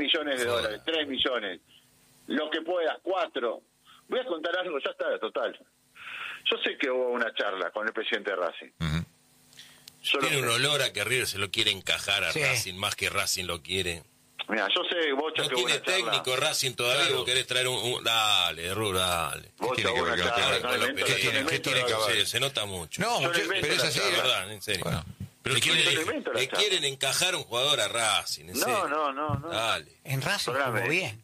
millones de dólares, 3 millones, lo que puedas, 4. Voy a contar algo, ya está, total. Yo sé que hubo una charla con el presidente de Racing. Tiene un olor a que River se lo quiere encajar a Racing, más que Racing lo quiere. Mira, yo sé, Bocha, no que tiene hubo una técnico charla. Racing todavía, Claro. vos querés traer un... Dale, dale. Bocha, hubo una charla con el evento, ¿Qué tiene que ver? Se nota mucho. No, Yo le invento pero es la así. charla. La verdad, en serio. Bueno. Pero Yo le invento la le charla. quieren encajar un jugador a Racing, en serio. No. Dale. En Racing Espérame. jugó bien.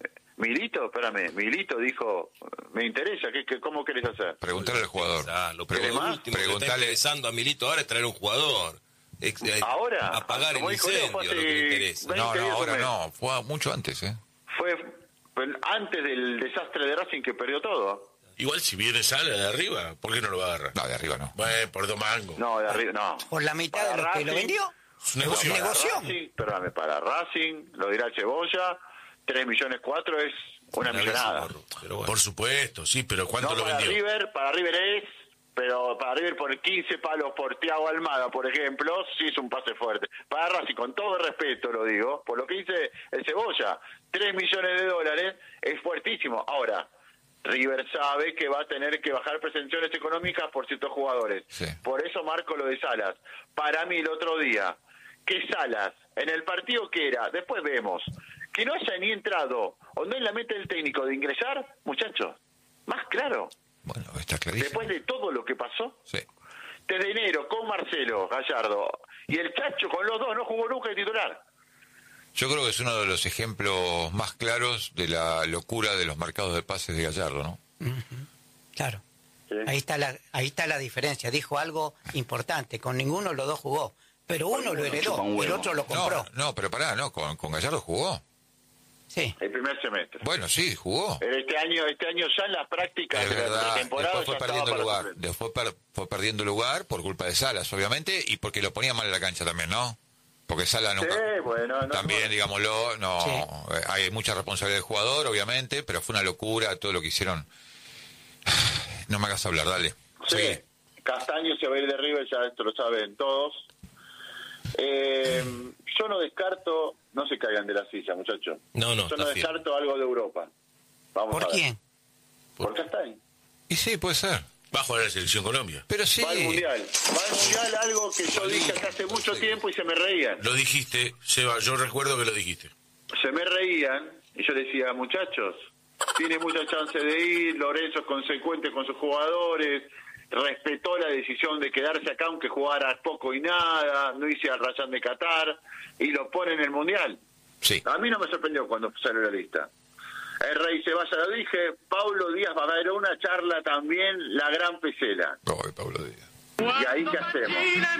Milito dijo, me interesa, ¿cómo querés hacer? Preguntarle al jugador. Lo último que le está interesando a Milito ahora es traer un jugador. Ahora, apagar el como dijo Leo, incendio, fue lo que le hace interesa. 20 No, días, ahora un mes. no. Fue mucho antes, Fue antes del desastre de Racing que perdió todo. Igual si viene Sala de arriba, ¿por qué no lo va a agarrar? No, de arriba no. Bueno, por 2 mangos. No, de arriba, no. Por la mitad de lo que lo Racing, vendió. Es un negocio. Para Negoción. Racing, perdóname, para Racing, lo dirá Cebolla, 3 millones 4 es una millonada. Pero bueno. Por supuesto, sí, pero ¿cuánto No lo para vendió? River, pero para River por 15 palos por Thiago Almada, por ejemplo, sí es un pase fuerte. Para Racing, con todo respeto lo digo, por lo que dice el Cebolla, 3 millones de dólares es fuertísimo. Ahora, River sabe que va a tener que bajar pretensiones económicas por ciertos jugadores. Sí. Por eso marco lo de Salas. Para mí el otro día, que Salas, en el partido que era, después vemos, que no haya ni entrado o no en la mente del técnico de ingresar, muchachos, más claro. Bueno, está clarísimo. Después de todo lo que pasó, Sí. desde enero con Marcelo Gallardo y el Chacho con los dos no jugó nunca de titular. Yo creo que es uno de los ejemplos más claros de la locura de los mercados de pases de Gallardo, ¿no? Claro. Sí. Ahí está la diferencia. Dijo algo importante. Con ninguno los dos jugó. Pero uno lo heredó, chupa un el huevo. otro lo compró. No, pero pará, no, con Gallardo jugó. Sí. El primer semestre. Bueno, sí, jugó. Pero este año ya en las prácticas Es de la verdad, temporada después fue ya perdiendo estaba para lugar. suplente. Después fue perdiendo lugar por culpa de Salas, obviamente, y porque lo ponía mal en la cancha también, ¿no? Porque Salas nunca... Sí, bueno, no, También, digámoslo, no, Sí. hay mucha responsabilidad del jugador, obviamente, pero fue una locura todo lo que hicieron. No me hagas hablar, dale. Sí, Seguí. Castaño se va a ir de River, ya esto lo saben todos. Yo no descarto, no se caigan de la silla, muchachos. No, Yo no está firme. descarto algo de Europa. Vamos ¿Por a ver. quién? Por Castaño. Y sí, puede ser. Va a jugar a la Selección Colombia. Pero sí. Va al Mundial. Va al Mundial, algo que yo dije hasta hace mucho tiempo y se me reían. Lo dijiste, Seba, yo recuerdo que lo dijiste. Se me reían y yo decía, muchachos, tiene mucha chance de ir, Lorenzo es consecuente con sus jugadores, respetó la decisión de quedarse acá aunque jugara poco y nada, no hice al Rayán de Qatar y lo pone en el Mundial. Sí. A mí no me sorprendió cuando salió la lista. El Rey Ceballos lo dije, Paulo Díaz va a haber una charla también, la gran Pesela. Ay, Pablo Díaz. ¿Y ahí qué hacemos?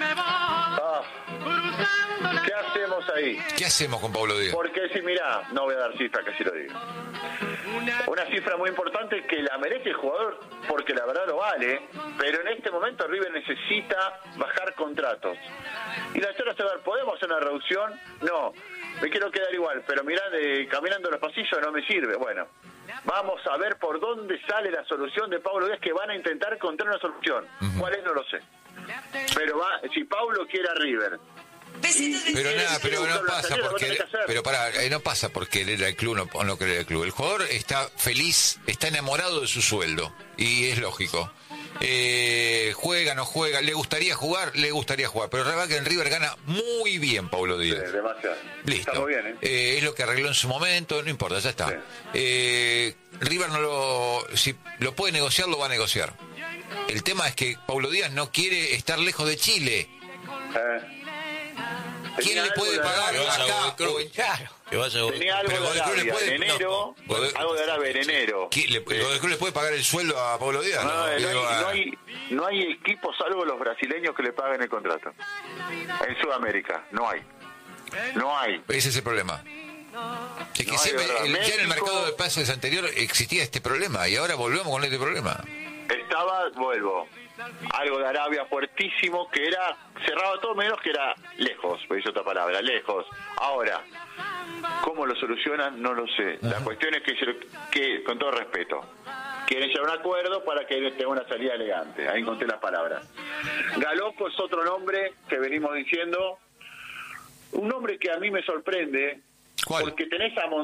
¿Qué hacemos ahí? ¿Qué hacemos con Pablo Díaz? Porque si mirá, no voy a dar cifra, casi lo digo. Una cifra muy importante que la merece el jugador, porque la verdad lo vale, pero en este momento River necesita bajar contratos. Y la charla se va a ver, ¿podemos hacer una reducción? No, me quiero quedar igual, pero mirá, caminando los pasillos no me sirve. Bueno, vamos a ver por dónde sale la solución de Pablo Díaz, que van a intentar encontrar una solución. ¿Cuál es? No lo sé. Pero si Pablo quiere a River... Pero nada, pero no buscar una pasa salida, porque, lo tenés que hacer. pero pará, no pasa por querer al club o no querer al club. El jugador está feliz, está enamorado de su sueldo y es lógico. Juega, no juega, le gustaría jugar, pero la verdad que en River gana muy bien Pablo Díaz. Demasiado. Listo. Está muy bien, Es lo que arregló en su momento, no importa, ya está. River si lo puede negociar, lo va a negociar. El tema es que Pablo Díaz no quiere estar lejos de Chile. ¿Quién le puede pagar Que vaya acá? Godoy Cruz. o en- Claro. Que vaya Tenía algo Pero de Godoy Cruz le Arabia puede- en enero, no, algo de Arabia en enero. ¿Godoy Cruz le puede pagar el sueldo a Pablo Díaz? No hay equipos salvo los brasileños que le paguen el contrato. En Sudamérica, no hay. No hay. Ese es el problema. Es que No, siempre, es verdad. ya en el México- mercado de pases anterior existía este problema y ahora volvemos con este problema. Vuelvo. Algo de Arabia fuertísimo que era, cerraba todo menos que era lejos, me dice otra palabra, lejos. Ahora, ¿cómo lo solucionan? No lo sé. La cuestión es que, con todo respeto, quieren llegar a un acuerdo para que tenga una salida elegante. Ahí encontré las palabras. Galopo es otro nombre que venimos diciendo, un nombre que a mí me sorprende, ¿Cuál? porque tenés a